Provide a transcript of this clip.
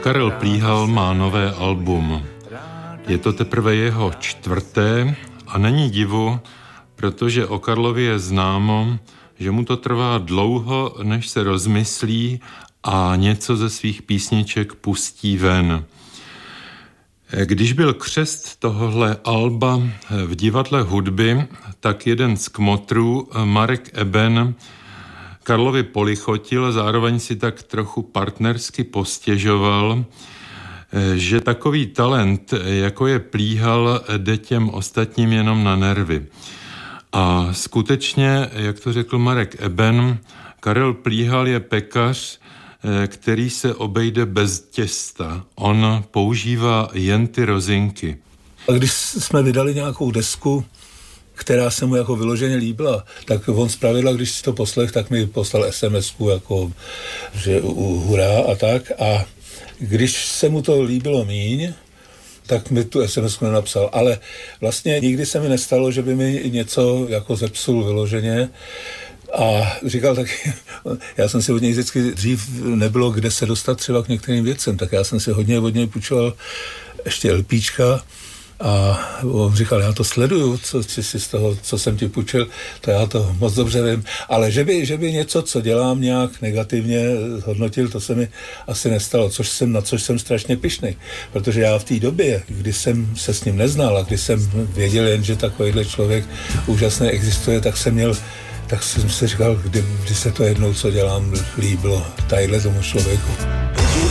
Karel Plíhal má nové album. Je to teprve jeho 4. a není divu, protože o Karlovi je známo, že mu to trvá dlouho, než se rozmyslí a něco ze svých písniček pustí ven. Když byl křest tohohle alba v Divadle hudby, tak jeden z kmotrů, Marek Eben, Karlovi polichotil, zároveň si tak trochu partnersky postěžoval, že takový talent, jako je Plíhal, jde těm ostatním jenom na nervy. A skutečně, jak to řekl Marek Eben, Karel Plíhal je pekař, který se obejde bez těsta. On používá jen ty rozinky. A když jsme vydali nějakou desku, která se mu jako vyloženě líbila, tak on zpravidla, když si to poslech, tak mi poslal SMS-ku, jako, že hurá a tak. A když se mu to líbilo míň, tak mi tu SMS-ku nenapsal. Ale vlastně nikdy se mi nestalo, že by mi něco jako zepsul vyloženě. A říkal taky, já jsem si od něj vždycky dřív nebylo kde se dostat třeba k některým věcem, tak já jsem si hodně od něj půjčoval ještě LPčka a on říkal, já to sleduju, co si z toho, co jsem ti půjčil, to já to moc dobře vím, ale že by něco, co dělám nějak negativně hodnotil, to se mi asi nestalo, na což jsem strašně pyšnej, protože já v té době, kdy jsem se s ním neznal a kdy jsem věděl jen, že takovýhle člověk úžasně existuje, tak jsem si říkal, kdy se to jednou, co dělám, líbilo tadyhle tomu člověku.